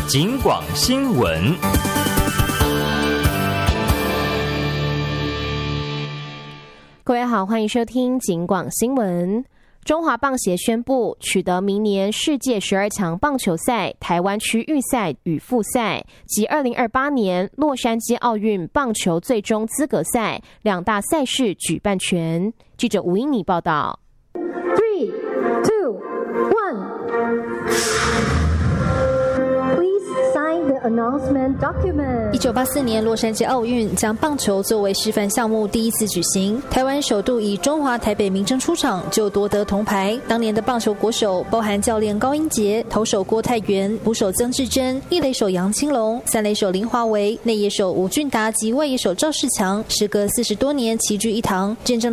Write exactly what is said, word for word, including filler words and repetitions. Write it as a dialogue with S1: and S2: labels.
S1: 警广新闻。
S2: 各位好，欢迎收听警广新闻。中华棒协宣布，取得明年世界十二强棒球赛台湾区预赛与复赛及二零二八年洛杉矶奥运棒球最终资格赛两大赛事举办权。记者吴英妮报道。
S3: Three, two, one. Announcement document。
S4: 一九八四年洛杉矶奥运将棒球作为示范项目第一次举行，台湾首度以中华台北名称出场就夺得铜牌。当年的棒球国手包含教练高英杰、投手郭泰源、捕手曾志珍、一垒手杨清龙、三垒手林华维、内野手吴俊达及外野手赵世强，时隔四十多年齐聚一堂，见证